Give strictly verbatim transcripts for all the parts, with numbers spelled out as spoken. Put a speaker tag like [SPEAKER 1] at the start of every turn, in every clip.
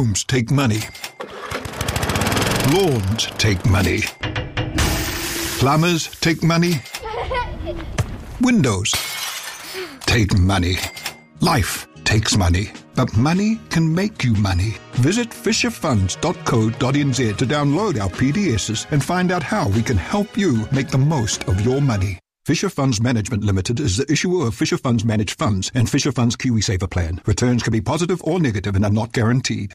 [SPEAKER 1] Homes take money. Lawns take money. Plumbers take money. Windows take money. Life takes money. But money can make you money. Visit fisher funds dot co dot n z to download our P D Ss and find out how we can help you make the most of your money. Fisher Funds Management Limited is the issuer of Fisher Funds Managed Funds and Fisher Funds KiwiSaver Plan. Returns can be positive or negative and are not guaranteed.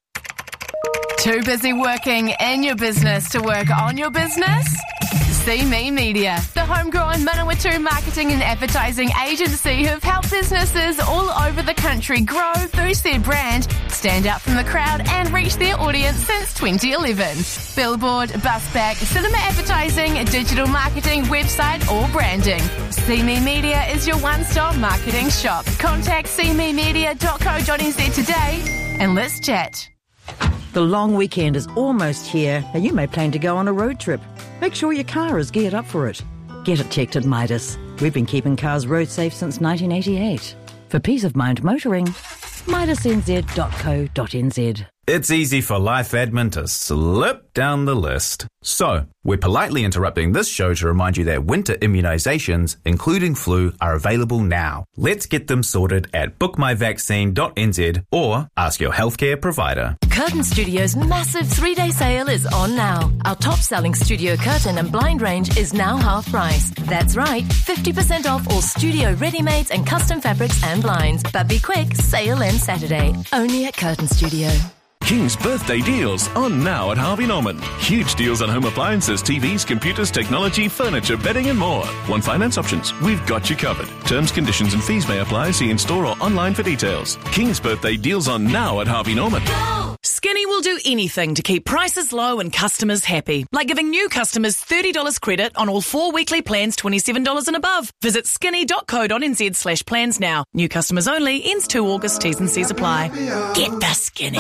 [SPEAKER 2] Too busy working in your business to work on your business? See Me Media, the homegrown Manawatu marketing and advertising agency who've helped businesses all over the country grow, boost their brand, stand out from the crowd and reach their audience since twenty eleven. Billboard, busback, cinema advertising, digital marketing, website or branding. See Me Media is your one-stop marketing shop. Contact see me media dot co dot n z today and let's chat.
[SPEAKER 3] The long weekend is almost here and you may plan to go on a road trip. Make sure your car is geared up for it. Get it checked at Midas. We've been keeping cars road safe since nineteen eighty-eight. For peace of mind motoring, midas n z dot co dot n z.
[SPEAKER 4] It's easy for life admin to slip down the list. So, we're politely interrupting this show to remind you that winter immunisations, including flu, are available now. Let's get them sorted at book my vaccine dot n z or ask your healthcare provider.
[SPEAKER 5] Curtain Studio's massive three-day sale is on now. Our top-selling studio curtain and blind range is now half price. That's right, fifty percent off all studio ready-mades and custom fabrics and blinds. But be quick, sale ends Saturday. Only at Curtain Studio.
[SPEAKER 6] King's birthday deals on now at Harvey Norman. Huge deals on home appliances, T Vs, computers, technology, furniture, bedding and more. One finance options. We've got you covered. Terms, conditions and fees may apply. See in store or online for details. King's birthday deals on now at Harvey Norman.
[SPEAKER 7] Skinny will do anything to keep prices low and customers happy. Like giving new customers thirty dollars credit on all four weekly plans twenty-seven dollars and above. Visit skinny dot co dot n z slash plans now. New customers only. Ends two August. T's and C's apply. Get the Skinny.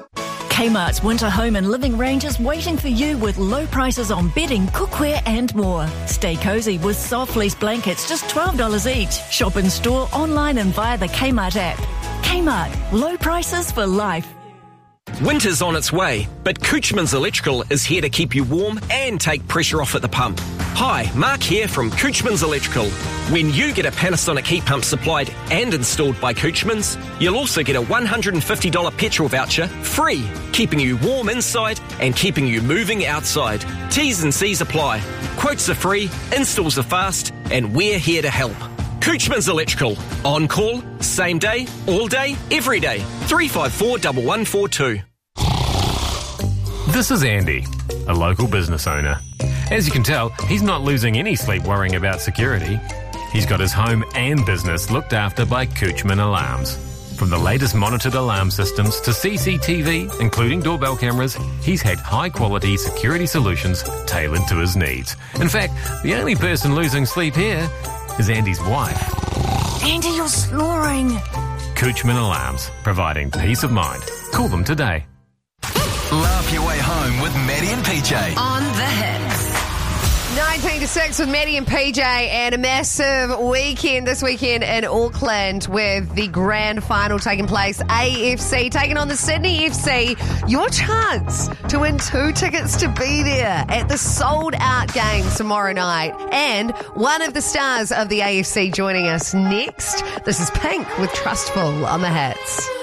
[SPEAKER 5] Kmart's winter home and living range is waiting for you with low prices on bedding, cookware and more. Stay cosy with soft fleece blankets, just twelve dollars each. Shop in store, online and via the Kmart app. Kmart, low prices for life.
[SPEAKER 8] Winter's on its way, but Coochman's Electrical is here to keep you warm and take pressure off at the pump. Hi, Mark here from Coochman's Electrical. When you get a Panasonic heat pump supplied and installed by Coochman's, you'll also get a one hundred fifty dollars petrol voucher free, keeping you warm inside and keeping you moving outside. T's and C's apply. Quotes are free, installs are fast, and we're here to help. Coochman's Electrical. On call, same day, all day, every day. three five four, one one four two.
[SPEAKER 9] This is Andy, a local business owner. As you can tell, he's not losing any sleep worrying about security. He's got his home and business looked after by Coochman Alarms. From the latest monitored alarm systems to C C T V, including doorbell cameras, he's had high-quality security solutions tailored to his needs. In fact, the only person losing sleep here is Andy's wife.
[SPEAKER 5] Andy, you're snoring.
[SPEAKER 9] Coochman Alarms, providing peace of mind. Call them today.
[SPEAKER 10] Laugh your way home with Maddie and P J.
[SPEAKER 11] On the hits. nineteen to six with Maddie and P J, and a massive weekend this weekend in Auckland with the grand final taking place. A F C taking on the Sydney F C. Your chance to win two tickets to be there at the sold-out game tomorrow night. And one of the stars of the A F C joining us next. This is Pink with Trustful on the hits.